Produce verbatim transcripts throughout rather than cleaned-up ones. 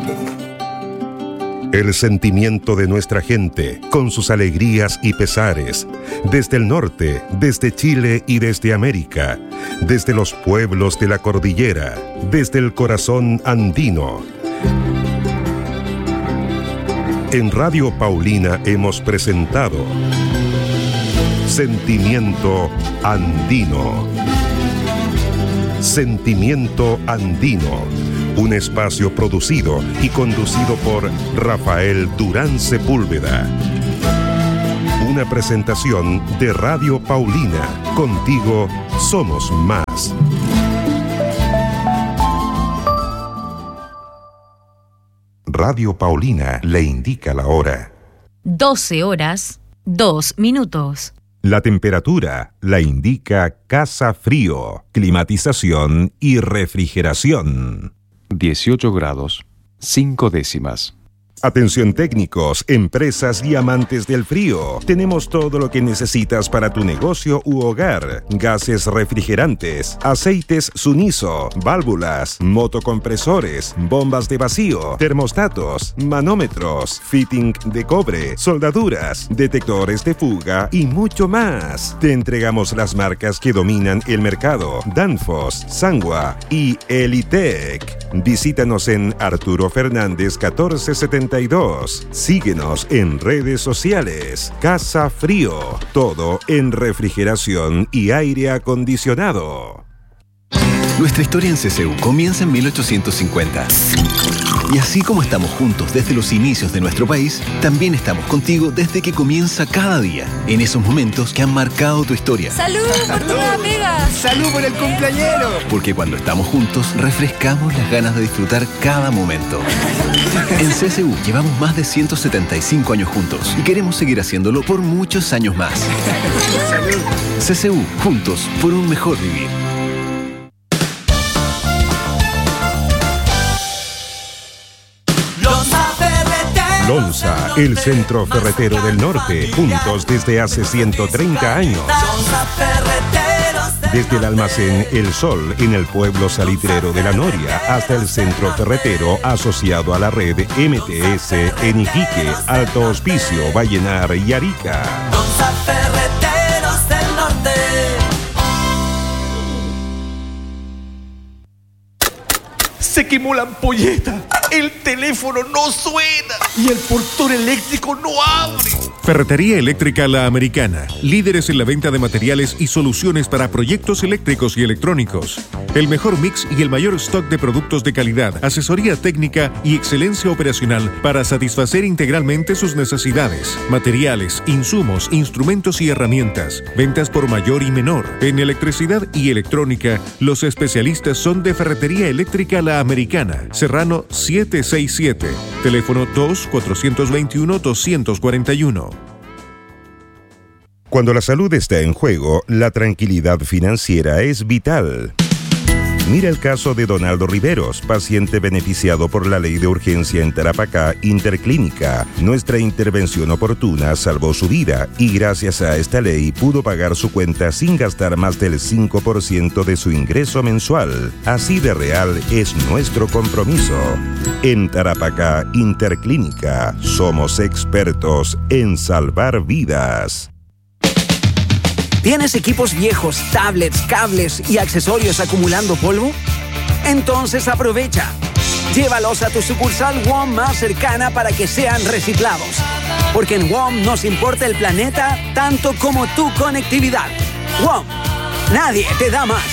El sentimiento de nuestra gente, con sus alegrías y pesares, desde el norte, desde Chile y desde América, desde los pueblos de la cordillera, desde el corazón andino. En Radio Paulina hemos presentado Sentimiento Andino. Sentimiento Andino, un espacio producido y conducido por Rafael Durán Sepúlveda. Una presentación de Radio Paulina. Contigo somos más. Radio Paulina le indica la hora. doce horas, dos minutos. La temperatura la indica Casa Frío, climatización y refrigeración. dieciocho grados, cinco décimas. Atención técnicos, empresas y amantes del frío. Tenemos todo lo que necesitas para tu negocio u hogar. Gases refrigerantes, aceites Suniso, válvulas, motocompresores, bombas de vacío, termostatos, manómetros, fitting de cobre, soldaduras, detectores de fuga y mucho más. Te entregamos las marcas que dominan el mercado: Danfoss, Sangwa y Elitec. Visítanos en Arturo Fernández catorce setenta y dos. Síguenos en redes sociales. Casa Frío, todo en refrigeración y aire acondicionado. Nuestra historia en C C U comienza en mil ochocientos cincuenta. Y así como estamos juntos desde los inicios de nuestro país, también estamos contigo desde que comienza cada día, en esos momentos que han marcado tu historia. ¡Salud por tu nueva pega! ¡Salud por el cumpleañero! Porque cuando estamos juntos, refrescamos las ganas de disfrutar cada momento. En C C U llevamos más de ciento setenta y cinco años juntos y queremos seguir haciéndolo por muchos años más. ¡Salud! C C U, juntos por un mejor vivir. Lonza, el centro ferretero del norte, juntos desde hace ciento treinta años. Desde el almacén El Sol, en el pueblo salitrero de La Noria, hasta el centro ferretero asociado a la red M T S en Iquique, Alto Hospicio, Vallenar y Arica. Lonza Ferreteros del Norte. Se quemó la ampolleta, el teléfono no suena y el portón eléctrico no abre. Ferretería Eléctrica La Americana, líderes en la venta de materiales y soluciones para proyectos eléctricos y electrónicos. El mejor mix y el mayor stock de productos de calidad, asesoría técnica y excelencia operacional para satisfacer integralmente sus necesidades. Materiales, insumos, instrumentos y herramientas. Ventas por mayor y menor. En electricidad y electrónica, los especialistas son de Ferretería Eléctrica La Americana, Serrano setecientos sesenta y siete, teléfono dos cuatro dos uno dos cuatro uno. Cuando la salud está en juego, la tranquilidad financiera es vital. Mira el caso de Donaldo Riveros, paciente beneficiado por la ley de urgencia en Tarapacá Interclínica. Nuestra intervención oportuna salvó su vida y gracias a esta ley pudo pagar su cuenta sin gastar más del cinco por ciento de su ingreso mensual. Así de real es nuestro compromiso. En Tarapacá Interclínica somos expertos en salvar vidas. ¿Tienes equipos viejos, tablets, cables y accesorios acumulando polvo? Entonces aprovecha. Llévalos a tu sucursal W O M más cercana para que sean reciclados. Porque en W O M nos importa el planeta tanto como tu conectividad. W O M, nadie te da más.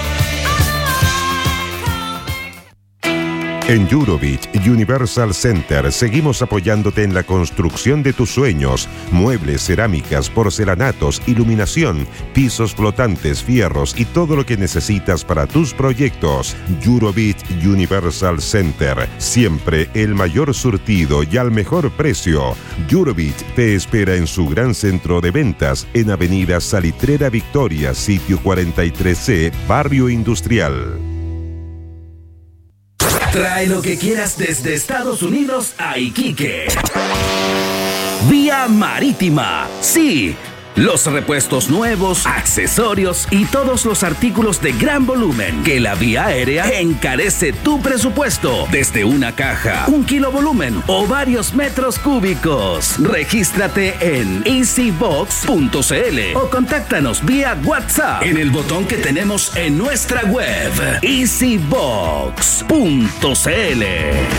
En Jurovich Universal Center seguimos apoyándote en la construcción de tus sueños. Muebles, cerámicas, porcelanatos, iluminación, pisos flotantes, fierros y todo lo que necesitas para tus proyectos. Jurovich Universal Center. Siempre el mayor surtido y al mejor precio. Jurovich te espera en su gran centro de ventas en Avenida Salitrera Victoria, sitio cuarenta y tres C, Barrio Industrial. Trae lo que quieras desde Estados Unidos a Iquique. Vía marítima. Sí, Los repuestos nuevos, accesorios y todos los artículos de gran volumen que la vía aérea encarece tu presupuesto desde una caja, un kilo volumen o varios metros cúbicos. Regístrate en easybox punto c l o contáctanos vía WhatsApp en el botón que tenemos en nuestra web easybox punto c l.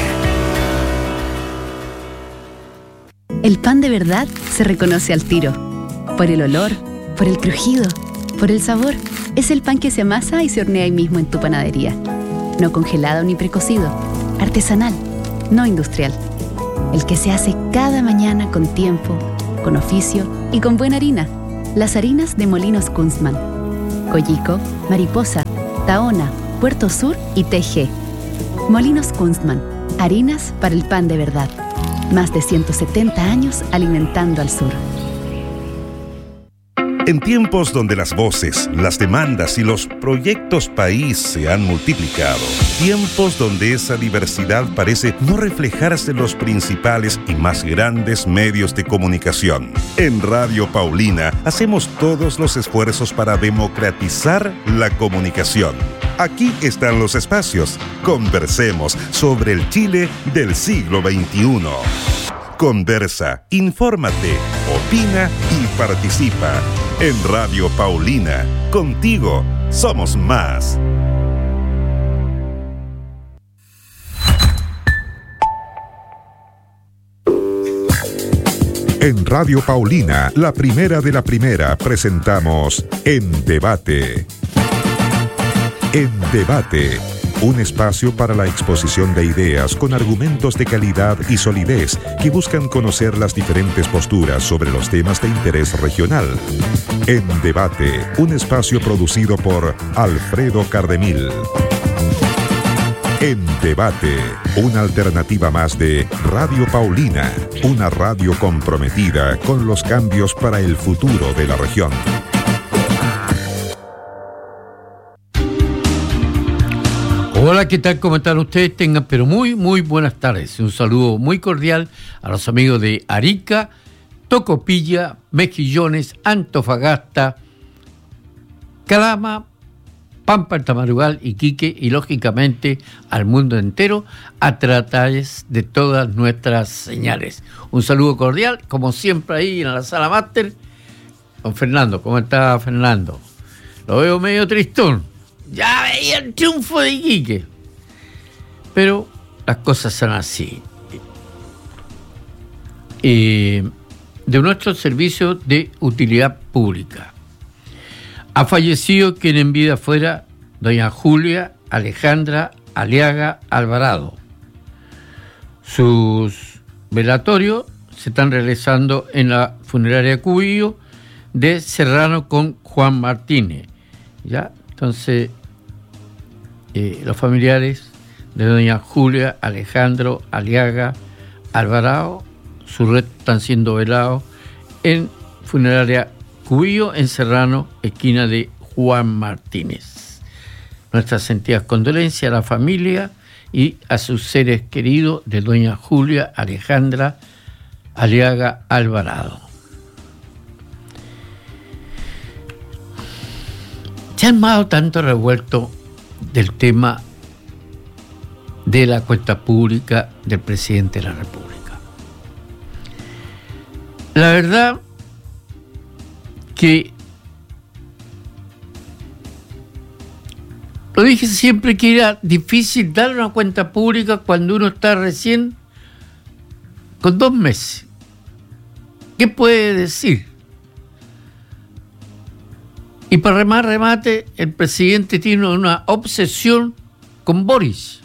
El pan de verdad se reconoce al tiro. Por el olor, por el crujido, por el sabor. Es el pan que se amasa y se hornea ahí mismo en tu panadería. No congelado ni precocido. Artesanal, no industrial. El que se hace cada mañana con tiempo, con oficio y con buena harina. Las harinas de Molinos Kunstmann. Coyico, Mariposa, Tahona, Puerto Sur y T G. Molinos Kunstmann. Harinas para el pan de verdad. Más de ciento setenta años alimentando al sur. En tiempos donde las voces, las demandas y los proyectos país se han multiplicado, tiempos donde esa diversidad parece no reflejarse en los principales y más grandes medios de comunicación, en Radio Paulina hacemos todos los esfuerzos para democratizar la comunicación. Aquí están los espacios. Conversemos sobre el Chile del siglo veintiuno. Conversa, infórmate, opina y participa. En Radio Paulina, contigo somos más. En Radio Paulina, la primera de la primera, presentamos En Debate. En Debate, un espacio para la exposición de ideas con argumentos de calidad y solidez que buscan conocer las diferentes posturas sobre los temas de interés regional. En Debate, un espacio producido por Alfredo Cardemil. En Debate, una alternativa más de Radio Paulina, una radio comprometida con los cambios para el futuro de la región. Hola, ¿qué tal? ¿Cómo están ustedes? Tengan pero muy, muy buenas tardes. Un saludo muy cordial a los amigos de Arica, Tocopilla, Mejillones, Antofagasta, Calama, Pampa, Tamarugal, Iquique y lógicamente al mundo entero a través de todas nuestras señales. Un saludo cordial, como siempre ahí en la sala máster, con Fernando. ¿Cómo está Fernando? Lo veo medio tristón. Ya veía el triunfo de Iquique. Pero las cosas son así. Eh, de nuestro servicio de utilidad pública. Ha fallecido quien en vida fuera doña Julia Alejandra Aliaga Alvarado. Sus velatorios se están realizando en la funeraria Cubillo de Serrano con Juan Martínez. ¿Ya? Entonces, eh, los familiares de doña Julia Alejandro Aliaga Alvarado, sus restos están siendo velados en funeraria Cubillo, en Serrano, esquina de Juan Martínez. Nuestras sentidas condolencias a la familia y a sus seres queridos de doña Julia Alejandra Aliaga Alvarado. Se ha armado tanto revuelto del tema de la cuenta pública del presidente de la República. La verdad que lo dije siempre que era difícil dar una cuenta pública cuando uno está recién con dos meses. ¿Qué puede decir? Y para más remate, el presidente tiene una obsesión con Boris.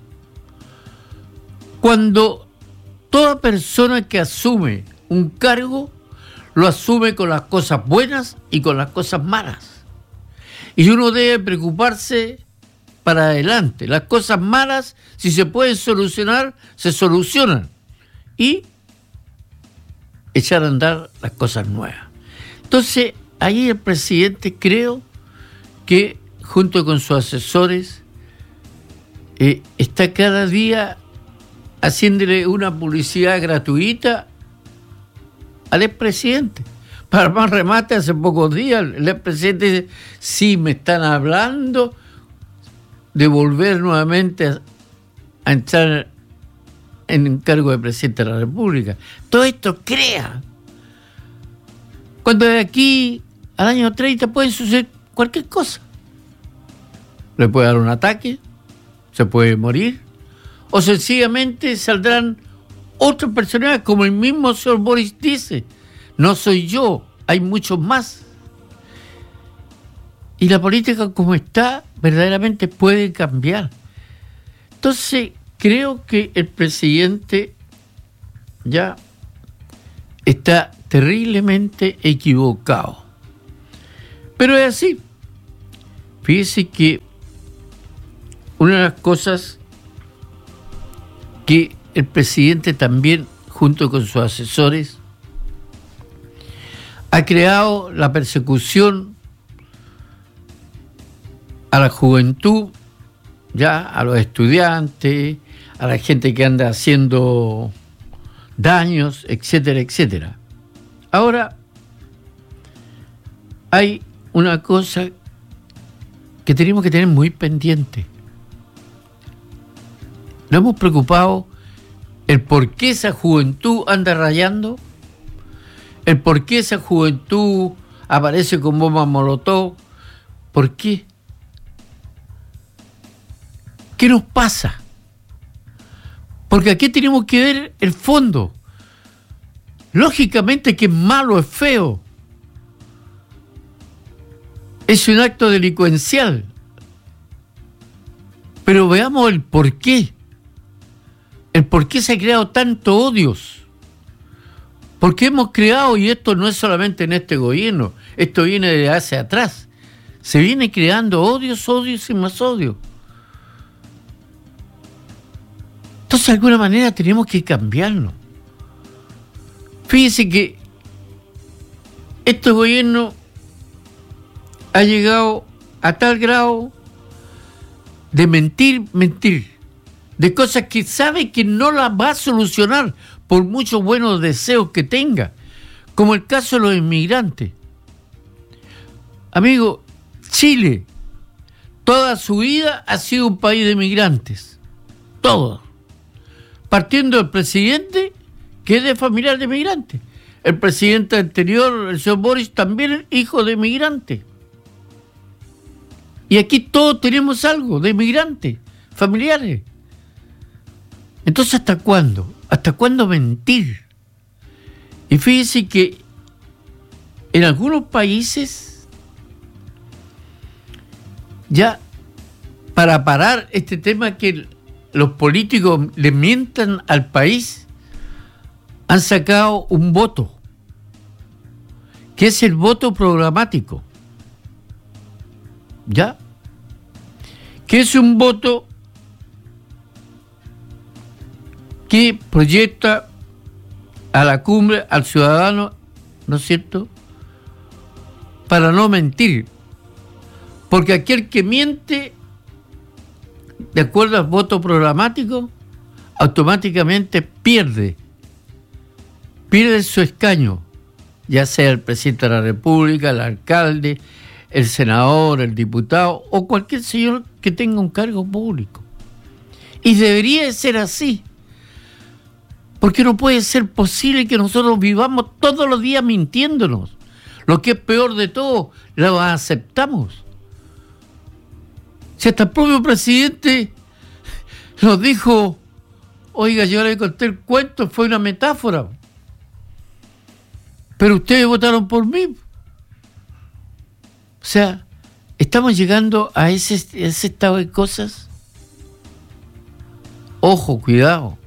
Cuando toda persona que asume un cargo, lo asume con las cosas buenas y con las cosas malas. Y uno debe preocuparse para adelante. Las cosas malas, si se pueden solucionar, se solucionan. Y echar a andar las cosas nuevas. Entonces, ahí el presidente creo que junto con sus asesores eh, está cada día haciéndole una publicidad gratuita al expresidente, Para más remate, hace pocos días el presidente dice, sí, me están hablando de volver nuevamente a, a entrar en el cargo de presidente de la República. Todo esto crea. Cuando de aquí al año treinta puede suceder cualquier cosa. Le puede dar un ataque, se puede morir, o sencillamente saldrán otros personajes, como el mismo señor Boris dice. No soy yo, hay muchos más. Y la política como está, verdaderamente puede cambiar. Entonces, creo que el presidente ya está terriblemente equivocado. Pero es así. Fíjese que una de las cosas que el presidente también, junto con sus asesores, ha creado la persecución a la juventud, ya a los estudiantes, a la gente que anda haciendo daños, etcétera, etcétera. Ahora, hay una cosa que tenemos que tener muy pendiente. ¿Nos hemos preocupado el por qué esa juventud anda rayando? ¿El por qué esa juventud aparece con bombas molotov? ¿Por qué? ¿Qué nos pasa? Porque aquí tenemos que ver el fondo. Lógicamente que es malo, es feo. Es un acto delincuencial. Pero veamos el por qué. El por qué se ha creado tanto odios. Porque hemos creado, y esto no es solamente en este gobierno, esto viene de hacia atrás. Se viene creando odios, odios y más odios. Entonces, de alguna manera, tenemos que cambiarlo. Fíjense que este gobierno ha llegado a tal grado de mentir, mentir, de cosas que sabe que no las va a solucionar por muchos buenos deseos que tenga, como el caso de los inmigrantes. Amigo, Chile, toda su vida ha sido un país de inmigrantes, todo. Partiendo del presidente, que es de familiar de inmigrantes. El presidente anterior, el señor Boris, también es hijo de inmigrante. Y aquí todos tenemos algo de inmigrantes, familiares. Entonces, ¿hasta cuándo? ¿Hasta cuándo mentir? Y fíjese que en algunos países, ya para parar este tema que los políticos le mientan al país, han sacado un voto, que es el voto programático. ¿Ya? Que es un voto que proyecta a la cumbre, al ciudadano, ¿no es cierto?, para no mentir. Porque aquel que miente, de acuerdo al voto programático, automáticamente pierde, pierde su escaño, ya sea el presidente de la República, el alcalde, el senador, el diputado o cualquier señor que tenga un cargo público. Y debería de ser así, porque no puede ser posible que nosotros vivamos todos los días mintiéndonos. Lo que es peor de todo, lo aceptamos. Si hasta el propio presidente nos dijo, oiga, yo le conté el cuento, fue una metáfora, pero ustedes votaron por mí. O sea, ¿estamos llegando a ese, ese estado de cosas? Ojo, cuidado,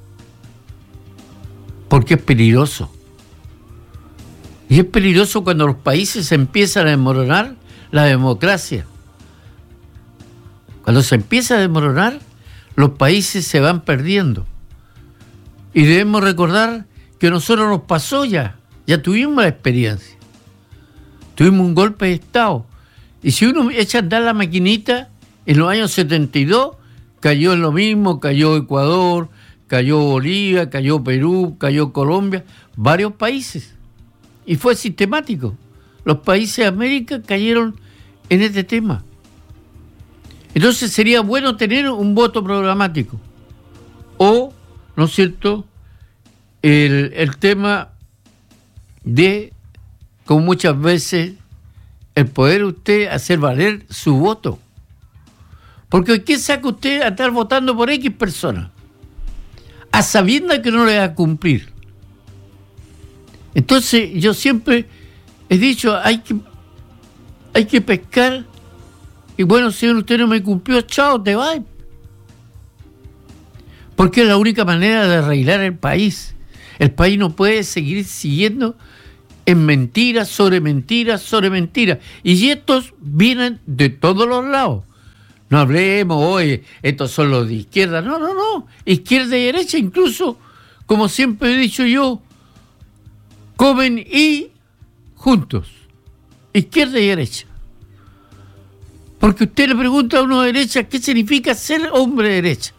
porque es peligroso. Y es peligroso cuando los países empiezan a desmoronar la democracia. Cuando se empieza a desmoronar, los países se van perdiendo. Y debemos recordar que a nosotros nos pasó ya, ya tuvimos la experiencia. Tuvimos un golpe de Estado. Y si uno echa a andar la maquinita, en los años setenta y dos cayó en lo mismo, cayó Ecuador, cayó Bolivia, cayó Perú, cayó Colombia, varios países. y fue sistemático. Los países de América cayeron en este tema. Entonces sería bueno tener un voto programático. O, ¿no es cierto?, el, el tema de, como muchas veces, el poder usted hacer valer su voto. Porque ¿qué saca usted a estar votando por X persona? A sabiendas que no le va a cumplir. Entonces yo siempre he dicho, hay que, hay que pescar, y bueno, señor, usted no me cumplió, chao, te vas. Porque es la única manera de arreglar el país. El país no puede seguir siguiendo en mentiras, sobre mentiras, sobre mentiras. Y estos vienen de todos los lados. No hablemos, oye, estos son los de izquierda. No, no, no. Izquierda y derecha, incluso, como siempre he dicho yo, comen y juntos. Izquierda y derecha. Porque usted le pregunta a uno de derecha qué significa ser hombre de derecha.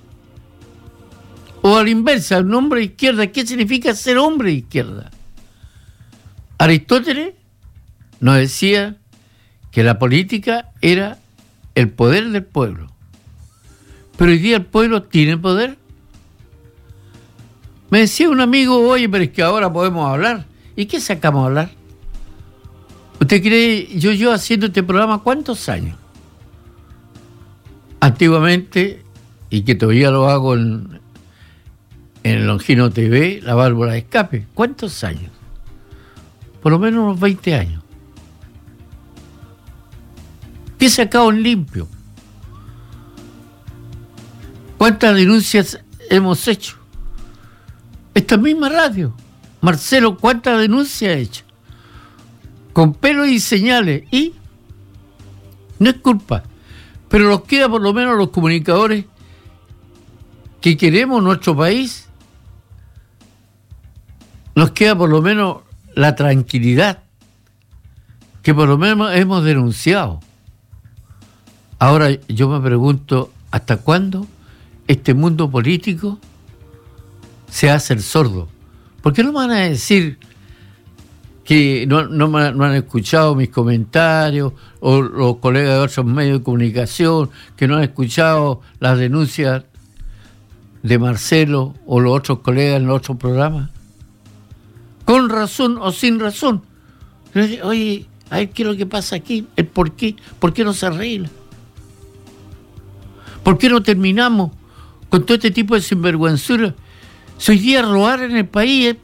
O a la inversa, un hombre de izquierda, ¿qué significa ser hombre de izquierda? Aristóteles nos decía que la política era el poder del pueblo. Pero hoy día el pueblo tiene poder. Me decía un amigo, oye, pero es que ahora podemos hablar. ¿Y qué sacamos a hablar? ¿Usted cree, yo, yo haciendo este programa, cuántos años? Antiguamente, y que todavía lo hago en, en Longino T V, la válvula de escape. ¿Cuántos años? Por lo menos unos veinte años. ¿Qué he sacado en limpio? ¿Cuántas denuncias hemos hecho? Esta misma radio. Marcelo, ¿cuántas denuncias ha hecho? Con pelos y señales. Y no es culpa. Pero nos queda por lo menos los comunicadores que queremos nuestro país. Nos queda por lo menos la tranquilidad que por lo menos hemos denunciado. Ahora yo me pregunto, ¿hasta cuándo este mundo político se hace el sordo? ¿Por qué no me van a decir que no, no, me, no han escuchado mis comentarios, o los colegas de otros medios de comunicación, que no han escuchado las denuncias de Marcelo o los otros colegas en los otros programas? Con razón o sin razón. Oye, a ver qué es lo que pasa aquí, el por qué, por qué no se arregla. ¿Por qué no terminamos con todo este tipo de sinvergüenzura? Si hoy día robar en el país es,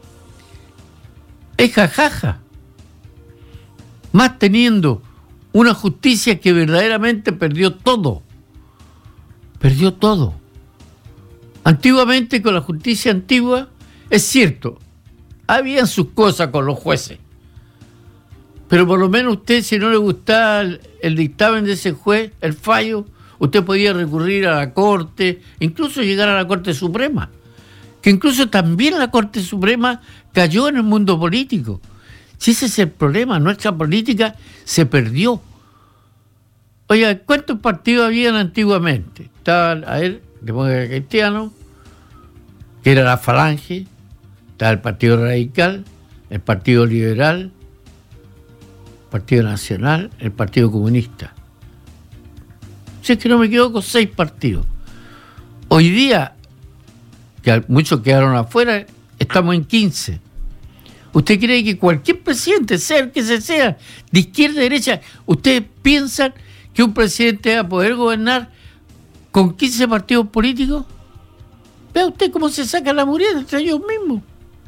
es jajaja. Más teniendo una justicia que verdaderamente perdió todo. Perdió todo. Antiguamente, con la justicia antigua, es cierto, habían sus cosas con los jueces. Pero por lo menos usted, si no le gustaba el, el dictamen de ese juez, el fallo, usted podía recurrir a la Corte, incluso llegar a la Corte Suprema. Que incluso también la Corte Suprema cayó en el mundo político. Si ese es el problema, nuestra política se perdió. Oiga, ¿cuántos partidos habían antiguamente? Estaba, a ver, Demócrata Cristiano, que era la Falange, estaba el Partido Radical, el Partido Liberal, el Partido Nacional, el Partido Comunista. Si es que no me equivoco, seis partidos. Hoy día, que muchos quedaron afuera, estamos en quince. ¿Usted cree que cualquier presidente, sea el que se sea, de izquierda a derecha, ustedes piensan que un presidente va a poder gobernar con quince partidos políticos? Vea usted cómo se saca la murienda entre ellos mismos.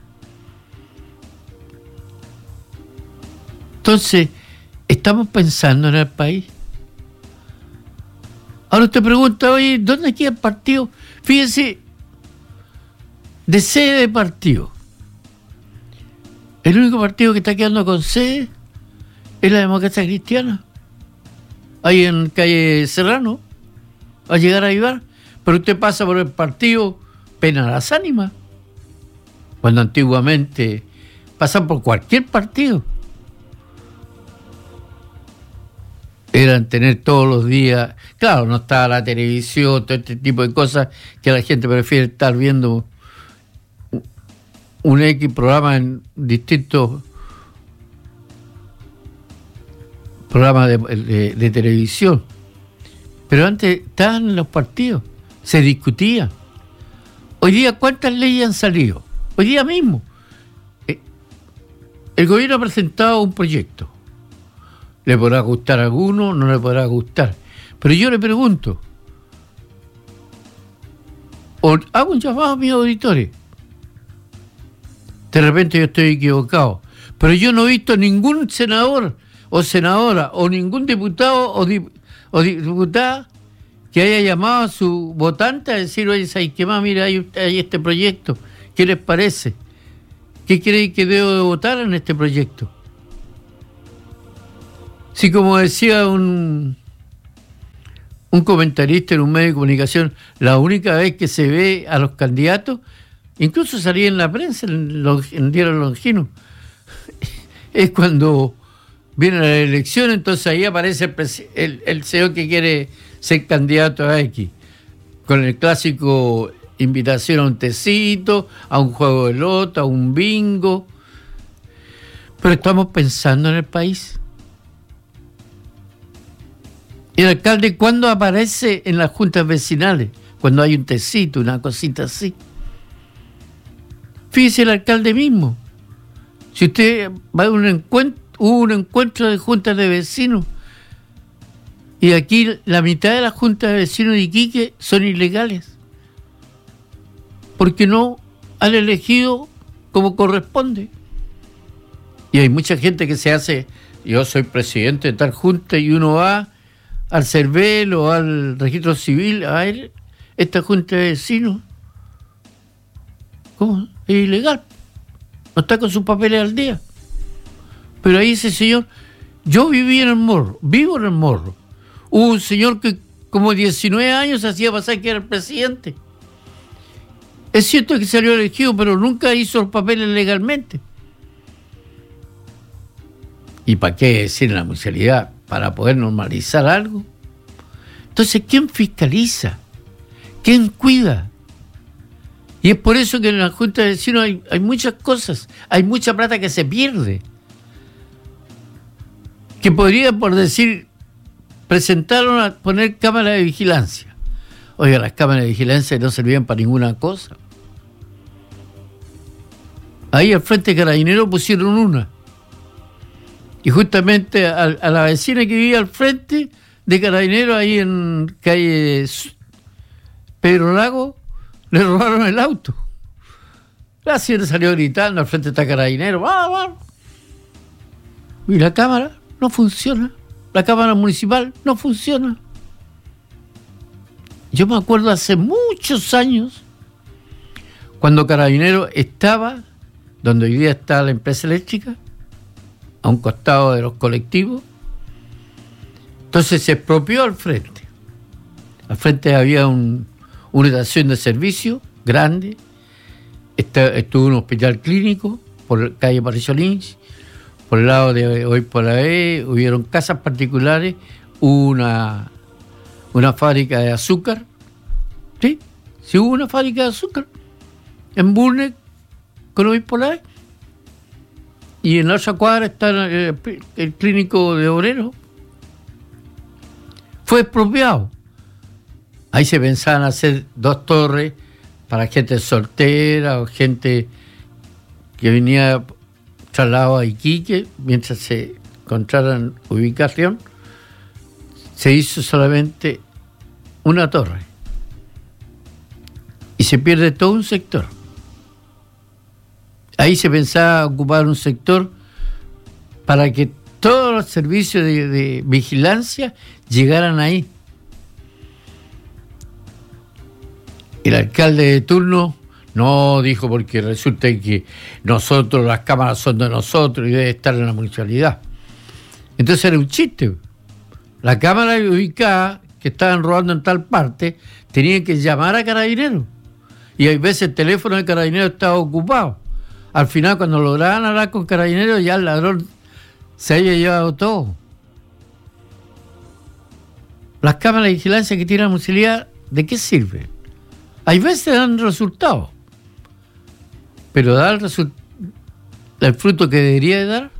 Entonces, estamos pensando en el país. Ahora usted pregunta, oye, ¿dónde queda el partido? Fíjense, de sede de partido. El único partido que está quedando con sede es la Democracia Cristiana. Ahí en calle Serrano, a llegar a Ibar. Pero usted pasa por el partido Pena las Ánimas, cuando antiguamente pasan por cualquier partido. Eran tener todos los días, claro, no estaba la televisión, todo este tipo de cosas que la gente prefiere estar viendo un X programa en distintos programas de, de, de televisión. Pero antes estaban los partidos, se discutía. Hoy día, ¿cuántas leyes han salido? Hoy día mismo. Eh, el gobierno ha presentado un proyecto. Le podrá gustar a alguno, no le podrá gustar. Pero yo le pregunto, o hago un llamado a mis auditores. De repente yo estoy equivocado, pero yo no he visto ningún senador o senadora o ningún diputado o, di, o diputada que haya llamado a su votante a decir, oye, ¿sabes qué más? Mira, hay, hay este proyecto, ¿qué les parece? ¿Qué creen que debo de votar en este proyecto? Si, como decía un, un comentarista en un medio de comunicación, la única vez que se ve a los candidatos, incluso salía en la prensa, en, los, en diario Longino, es cuando viene la elección, entonces ahí aparece el, el, el señor que quiere ser candidato a X, con el clásico invitación a un tecito, a un juego de loto, a un bingo. Pero estamos pensando en el país. ¿Y el alcalde cuándo aparece en las juntas vecinales? Cuando hay un tecito, una cosita así. Fíjese el alcalde mismo. Si usted va a un encuentro, hubo un encuentro de juntas de vecinos, y aquí la mitad de las juntas de vecinos de Iquique son ilegales, porque no han elegido como corresponde. Y hay mucha gente que se hace, yo soy presidente de tal junta, y uno va al CERVEL o al registro civil a ver esta junta de vecinos. ¿Cómo? Es ilegal. No está con sus papeles al día. Pero ahí ese señor, yo viví en el Morro, vivo en el Morro. Hubo un señor que como diecinueve años hacía pasar que era el presidente. Es cierto que salió elegido, pero nunca hizo los papeles legalmente. ¿Y para qué decir la municipalidad? Para poder normalizar algo. Entonces, ¿quién fiscaliza? ¿Quién cuida? Y es por eso que en la Junta de Vecinos hay, hay muchas cosas, hay mucha plata que se pierde. Que podría, por decir, presentaron a poner cámaras de vigilancia. Oiga, las cámaras de vigilancia no servían para ninguna cosa. Ahí al frente de Carabineros pusieron una. Y justamente a, a la vecina que vivía al frente de Carabineros, ahí en calle Pedro Lago, le robaron el auto. La señora salió gritando, al frente está Carabineros, ¡va, va! Y la cámara no funciona. La cámara municipal no funciona. Yo me acuerdo hace muchos años, cuando Carabineros estaba donde hoy día está la empresa eléctrica, a un costado de los colectivos. Entonces se expropió al frente. Al frente había un, una estación de servicio grande, está, estuvo un hospital clínico por calle Patricio Lynch, por el lado de hoy por la B, hubieron casas particulares, una, una fábrica de azúcar, ¿sí? Sí hubo una fábrica de azúcar en Burnet con hoy por la B. Y en la otra cuadra está el, el clínico de obreros. Fue expropiado. Ahí se pensaban hacer dos torres para gente soltera o gente que venía trasladado a Iquique mientras se encontraran ubicación. Se hizo solamente una torre. Y se pierde todo un sector. Ahí se pensaba ocupar un sector para que todos los servicios de, de vigilancia llegaran ahí. El alcalde de turno no dijo, porque resulta que nosotros, las cámaras son de nosotros y debe estar en la municipalidad. Entonces era un chiste. La cámara ubicada, que estaban robando en tal parte, tenían que llamar a Carabineros. Y hay veces el teléfono de Carabineros estaba ocupado. Al final, cuando lograban hablar con Carabineros, ya el ladrón se había llevado todo. Las cámaras de vigilancia que tiene la municipalidad, ¿de qué sirven? Hay veces dan resultados. pero da el, resu- el fruto que debería de dar.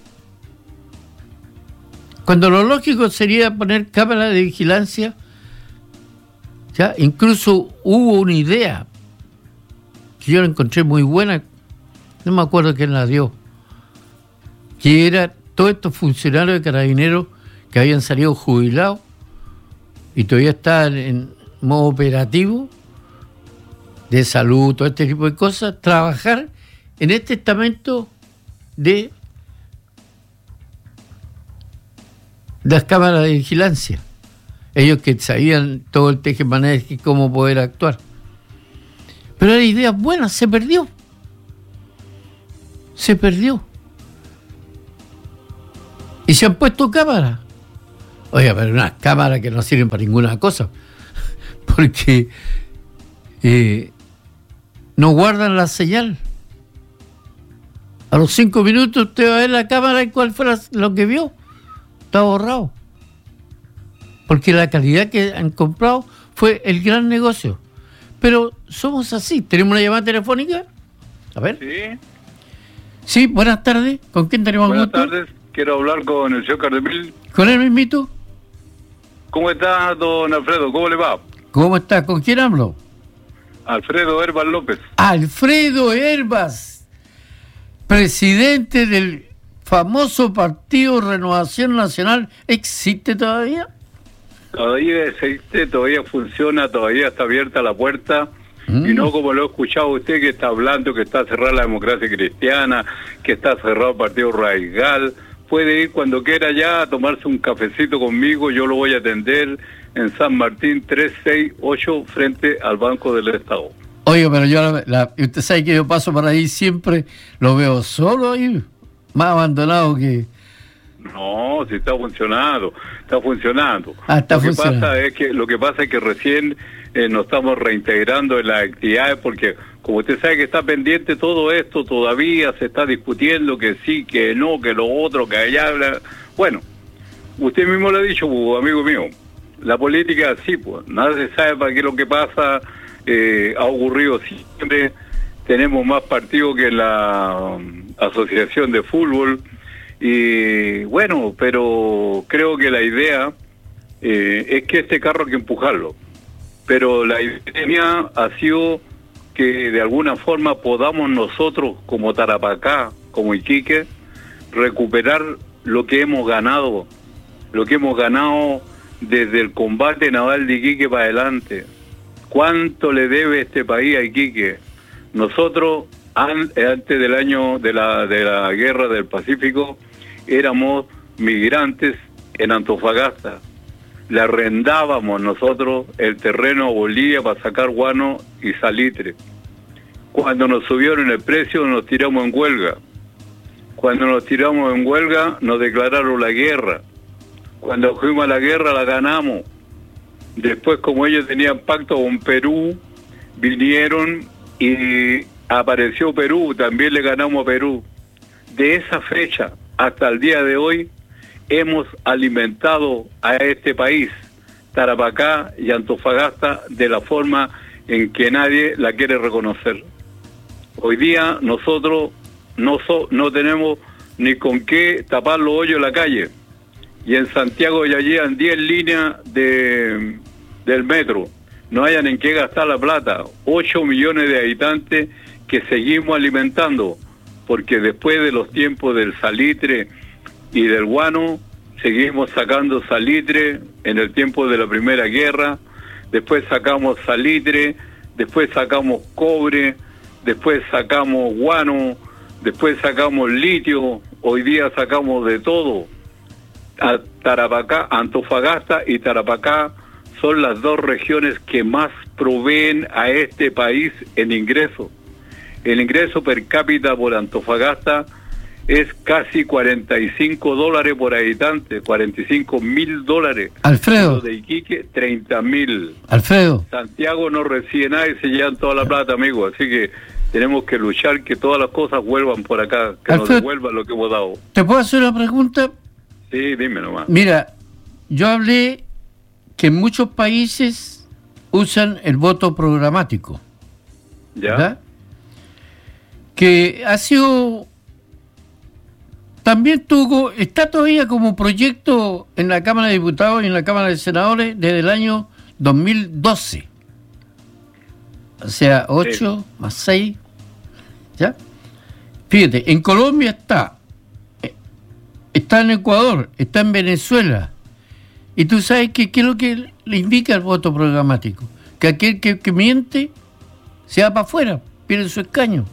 Cuando lo lógico sería poner cámaras de vigilancia, ya incluso hubo una idea que yo la encontré muy buena, no me acuerdo quién la dio, que era todos estos funcionarios de Carabineros que habían salido jubilados y todavía estaban en modo operativo de salud, todo este tipo de cosas, trabajar en este estamento de, de las cámaras de vigilancia. Ellos que sabían todo el teje-maneje y cómo poder actuar. Pero la idea buena se perdió. Se perdió. Y se han puesto cámaras. Oiga, pero unas cámaras que no sirven para ninguna cosa. Porque eh, no guardan la señal. A los cinco minutos usted va a ver la cámara y cuál fue la, lo que vio. Está borrado. Porque la calidad que han comprado fue el gran negocio. Pero somos así. ¿Tenemos una llamada telefónica? A ver. Sí. Sí, buenas tardes. ¿Con quién tenemos Buenas gusto? tardes. Quiero hablar con el señor Cardemil. ¿Con él mismito? ¿Cómo está, don Alfredo? ¿Cómo le va? ¿Cómo está? ¿Con quién hablo? Alfredo Herbas López. Alfredo Herbas, presidente del famoso partido Renovación Nacional. ¿Existe todavía? Todavía existe, todavía funciona, todavía está abierta la puerta. Mm. Y no como lo he escuchado usted, que está hablando que está cerrada la democracia cristiana, que está cerrado el Partido Radical. Puede ir cuando quiera ya a tomarse un cafecito conmigo, yo lo voy a atender en San Martín trescientos sesenta y ocho frente al Banco del Estado. Oye, pero yo, la, la, usted sabe que yo paso por ahí siempre, lo veo solo ahí, más abandonado que... No, sí está funcionando, está funcionando. Ah, está lo que funcionando. pasa es que lo que pasa es que recién eh, nos estamos reintegrando en las actividades porque como usted sabe que está pendiente todo esto, todavía se está discutiendo que sí, que no, que lo otro, que allá. Bla. Bueno, usted mismo lo ha dicho, amigo mío, la política sí, pues, nada se sabe para qué es lo que pasa, eh, ha ocurrido siempre, tenemos más partidos que la um, Asociación de Fútbol. Y bueno, pero creo que la idea eh, es que este carro hay que empujarlo. Pero la idea mía ha sido que de alguna forma podamos nosotros, como Tarapacá, como Iquique, recuperar lo que hemos ganado, lo que hemos ganado desde el combate naval de Iquique para adelante. ¿Cuánto le debe este país a Iquique? Nosotros, antes del año de la, de la Guerra del Pacífico, éramos migrantes en Antofagasta. Le arrendábamos nosotros el terreno a Bolivia para sacar guano y salitre. Cuando nos subieron el precio nos tiramos en huelga. Cuando nos tiramos en huelga nos declararon la guerra. Cuando fuimos a la guerra la ganamos. Después, como ellos tenían pacto con Perú, vinieron y apareció Perú, también le ganamos a Perú. De esa fecha hasta el día de hoy hemos alimentado a este país, Tarapacá y Antofagasta, de la forma en que nadie la quiere reconocer. Hoy día nosotros no, so, no tenemos ni con qué tapar los hoyos en la calle. Y en Santiago ya llegan diez líneas de, del metro. No hayan en qué gastar la plata. ocho millones de habitantes que seguimos alimentando. Porque después de los tiempos del salitre y del guano, seguimos sacando salitre en el tiempo de la Primera Guerra, después sacamos salitre, después sacamos cobre, después sacamos guano, después sacamos litio, hoy día sacamos de todo. A Tarapacá, Antofagasta y Tarapacá son las dos regiones que más proveen a este país en ingresos. El ingreso per cápita por Antofagasta es casi cuarenta y cinco dólares por habitante, cuarenta y cinco mil dólares. Alfredo. Lo de Iquique, treinta mil. Alfredo. Santiago no recibe nada y se llevan toda la plata, amigo. Así que tenemos que luchar que todas las cosas vuelvan por acá, que Alfredo, nos devuelvan lo que hemos dado. ¿Te puedo hacer una pregunta? Sí, dime nomás. Mira, yo hablé que en muchos países usan el voto programático. ¿Ya? ¿Verdad? que ha sido, también tuvo, está todavía como proyecto en la Cámara de Diputados y en la Cámara de Senadores desde el año dos mil doce. O sea, ocho sí. más seis, ¿ya? Fíjate, en Colombia está, está en Ecuador, está en Venezuela. Y tú sabes que qué es lo que le indica el voto programático, que aquel que, que miente se va para afuera, pierde su escaño.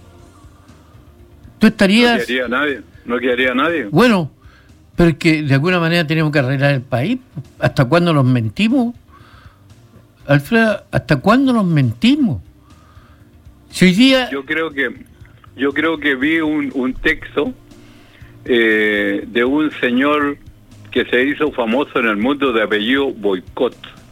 Tú estarías... No quedaría nadie, no quedaría nadie. Bueno, pero es que de alguna manera tenemos que arreglar el país. ¿Hasta cuándo nos mentimos? Alfredo, ¿hasta cuándo nos mentimos? Si hoy día... Yo creo que, yo creo que vi un, un texto eh, de un señor que se hizo famoso en el mundo de apellido Boicot.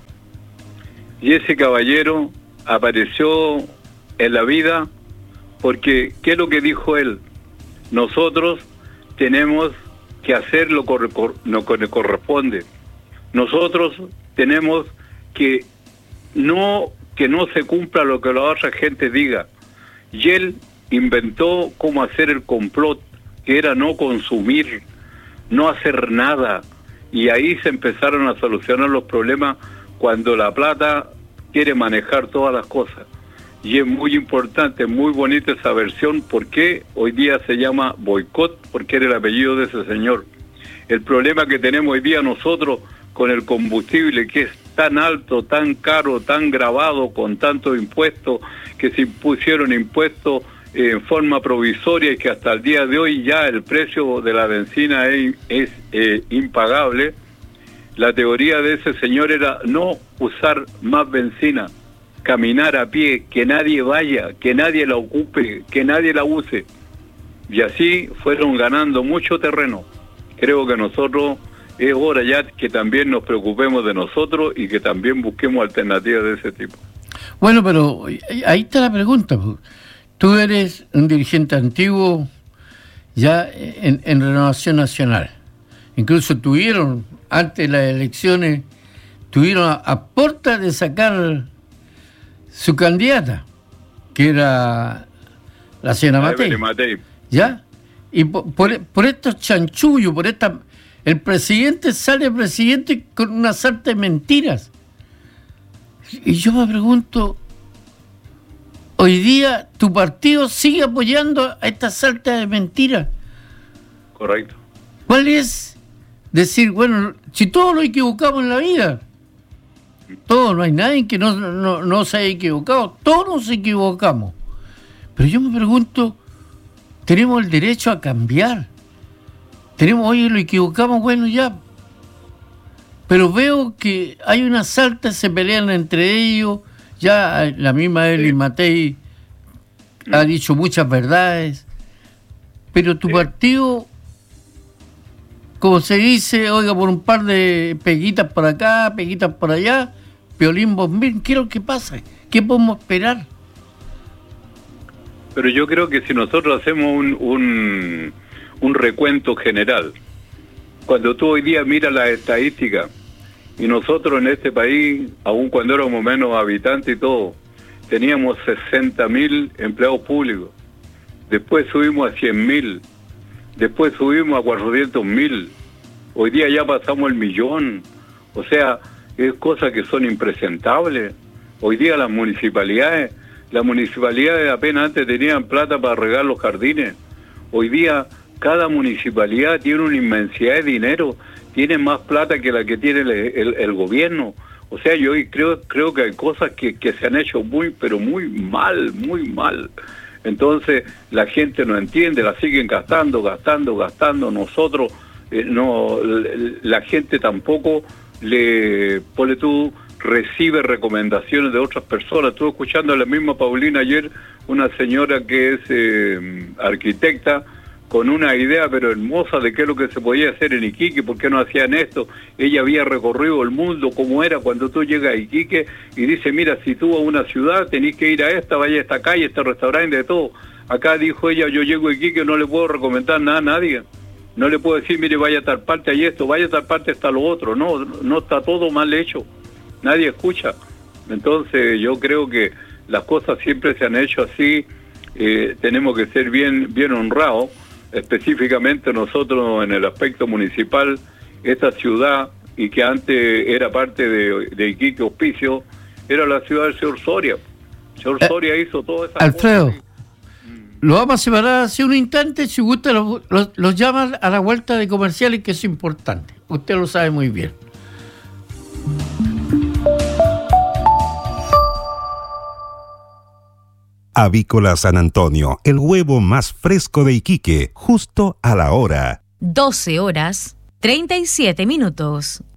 Y ese caballero apareció en la vida porque, ¿qué es lo que dijo él? Nosotros tenemos que hacer lo, cor- lo que le corresponde. Nosotros tenemos que no, que no se cumpla lo que la otra gente diga. Y él inventó cómo hacer el complot, que era no consumir, no hacer nada, y ahí se empezaron a solucionar los problemas cuando la plata quiere manejar todas las cosas. Y es muy importante, muy bonita esa versión, porque hoy día se llama Boicot, porque era el apellido de ese señor. El problema que tenemos hoy día nosotros con el combustible, que es tan alto, tan caro, tan grabado, con tantos impuestos, que se impusieron impuestos en forma provisoria y que hasta el día de hoy ya el precio de la benzina es, es eh, impagable. La teoría de ese señor era no usar más benzina, caminar a pie, que nadie vaya, que nadie la ocupe, que nadie la use. Y así fueron ganando mucho terreno. Creo que nosotros es hora ya que también nos preocupemos de nosotros y que también busquemos alternativas de ese tipo. Bueno, pero ahí está la pregunta. Tú eres un dirigente antiguo ya en, en Renovación Nacional. Incluso tuvieron, antes de las elecciones, tuvieron a, a puerta de sacar su candidata, que era la señora Matei. Matei. ¿Ya? Y por, por, por estos chanchullos, por esta... El presidente sale presidente con una sarta de mentiras. Y yo me pregunto, hoy día tu partido sigue apoyando a esta sarta de mentiras. Correcto. ¿Cuál es decir, bueno, si todos nos equivocamos en la vida, todos, no hay nadie que no, no, no se haya equivocado, todos nos equivocamos. Pero yo me pregunto, tenemos el derecho a cambiar. Tenemos, oye, lo equivocamos, bueno, ya. Pero veo que hay unas saltas, se pelean entre ellos. Ya la misma Eli Matei ha dicho muchas verdades. Pero tu partido, como se dice, oiga, por un par de peguitas por acá, peguitas por allá, Piolín Bombín, ¿qué es lo que pasa? ¿Qué podemos esperar? Pero yo creo que si nosotros hacemos un... un... un recuento general. Cuando tú hoy día miras las estadísticas, y nosotros en este país, aun cuando éramos menos habitantes y todo, teníamos sesenta mil empleados públicos, después subimos a cien mil, después subimos a cuatrocientos mil, hoy día ya pasamos el millón. O sea, es cosas que son impresentables. Hoy día las municipalidades, las municipalidades apenas antes tenían plata para regar los jardines. Hoy día cada municipalidad tiene una inmensidad de dinero, tiene más plata que la que tiene el, el, el gobierno. O sea, yo creo creo que hay cosas que, que se han hecho muy, pero muy mal, muy mal. Entonces, la gente no entiende, la siguen gastando, gastando, gastando. Nosotros, eh, no, la gente tampoco le, ponle tú, recibe recomendaciones de otras personas. Estuve escuchando a la misma Paulina ayer, una señora que es eh, arquitecta, con una idea pero hermosa de qué es lo que se podía hacer en Iquique, por qué no hacían esto. Ella había recorrido el mundo, cómo era cuando tú llegas a Iquique y dice, mira, si tú a una ciudad tenés que ir a esta, vaya a esta calle, a este restaurante, de todo. Acá dijo ella, yo llego a Iquique, no le puedo recomendar nada a nadie. No le puedo decir, mire, vaya a tal parte, hay esto, vaya a tal parte, está lo otro. No, no está todo mal hecho. Nadie escucha. Entonces yo creo que las cosas siempre se han hecho así, eh, tenemos que ser bien, bien honrados, específicamente nosotros en el aspecto municipal, esta ciudad, y que antes era parte de, de Iquique Hospicio, era la ciudad del señor Soria. El señor eh, Soria hizo todas esas Alfredo, cosas. Lo vamos a separar hace un instante. Si gusta, los lo, lo llaman a la vuelta de comerciales, que es importante. Usted lo sabe muy bien. Avícola San Antonio, el huevo más fresco de Iquique, justo a la hora. doce horas, treinta y siete minutos.